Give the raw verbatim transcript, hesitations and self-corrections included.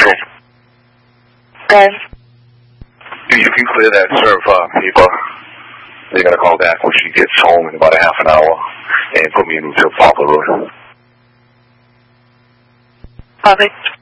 Central. Good. You can clear that serve uh, paper. They're going to call back when she gets home in about a half an hour and put me into Poplar Road. Perfect.